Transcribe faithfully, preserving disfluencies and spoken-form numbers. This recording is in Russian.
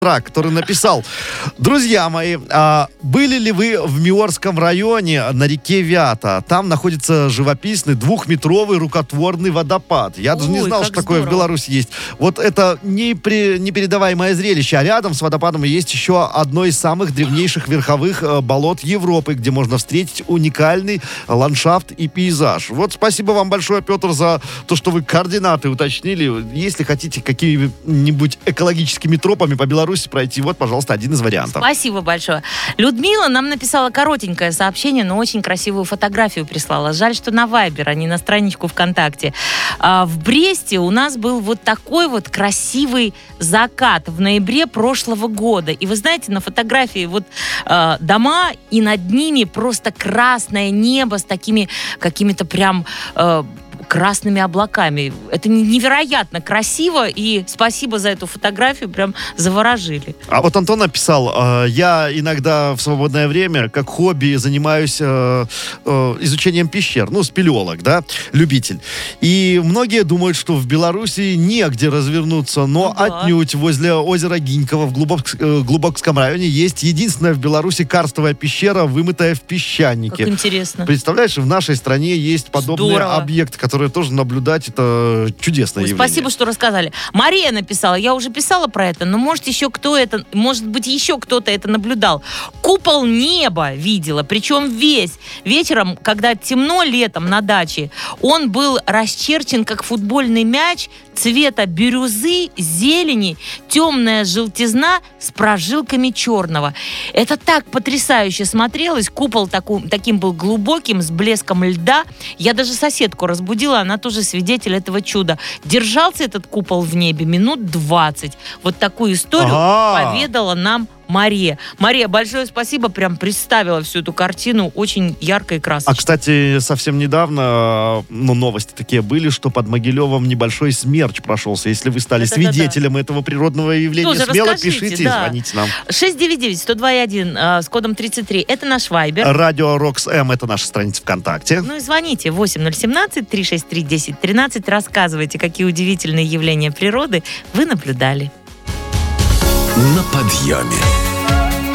который написал: друзья мои, а были ли вы в Миорском районе на реке Вята? Там находится живописный двухметровый рукотворный водопад. Я даже Ой, не знал, как что такое здорово. в Беларуси есть. Вот это непри- непередаваемое зрелище. А рядом с водопадом есть еще одно из самых древнейших верховых э, болот Европы, где можно встретить уникальный ландшафт и пейзаж. Вот спасибо вам большое, Петр, за то, что вы координаты уточнили. Если хотите какими-нибудь экологическими тропами по Беларуси пройти, вот, пожалуйста, один из вариантов. Спасибо большое. Людмила нам написала коротенькое сообщение, но очень красивую фотографию прислала. Жаль, что на Вайбер, а не на страничку ВКонтакте. А, в Бресте у нас был вот такой вот красивый закат в ноябре прошлого года. И вы знаете, на фотографии вот а, дома, и над ними просто красное небо с такими какими-то прям... а, красными облаками. Это невероятно красиво, и спасибо за эту фотографию, прям заворожили. А вот Антон написал: э, я иногда в свободное время, как хобби, занимаюсь э, э, изучением пещер. Ну, спелеолог, да, любитель. И многие думают, что в Беларуси негде развернуться, но Ну да. отнюдь возле озера Гиньково в Глубок- э, Глубокском районе есть единственная в Беларуси карстовая пещера, вымытая в песчанике. Как интересно. Представляешь, в нашей стране есть подобный Здорово. объект, который тоже наблюдать, это чудесное Ой, явление. спасибо, что рассказали. Мария написала, я уже писала про это, но может еще кто это, может быть еще кто-то это наблюдал. Купол неба видела, причем весь. Вечером, когда темно летом на даче, он был расчерчен как футбольный мяч цвета бирюзы, зелени, темная желтизна с прожилками черного. Это так потрясающе смотрелось. Купол таку, таким был глубоким, с блеском льда. Я даже соседку разбудила, она тоже свидетель этого чуда. Держался этот купол в небе минут двадцать. Вот такую историю Ага. поведала нам Мария. Мария, большое спасибо, прям представила всю эту картину очень ярко и красочно. А, кстати, совсем недавно, ну, новости такие были, что под Могилевом небольшой смерч прошелся. Если вы стали Да-да-да-да. свидетелем этого природного явления, Тоже смело расскажите, пишите да. и звоните нам. шесть девять девять сто два один э, с кодом тридцать три. Это наш вайбер. Радио Рокс М — это наша страница ВКонтакте. Ну и звоните восемь ноль один семь три шесть три десять тринадцать. Рассказывайте, какие удивительные явления природы вы наблюдали. На подъеме.